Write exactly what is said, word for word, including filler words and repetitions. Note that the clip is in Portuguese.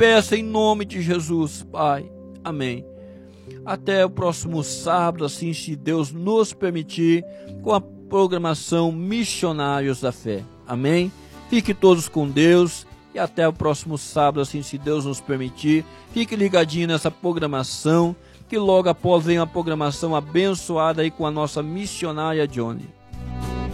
peço em nome de Jesus, Pai. Amém. Até o próximo sábado, assim se Deus nos permitir, com a programação Missionários da Fé. Amém? Fiquem todos com Deus e até o próximo sábado, assim se Deus nos permitir. Fique ligadinho nessa programação, que logo após vem uma programação abençoada aí com a nossa missionária Johnny.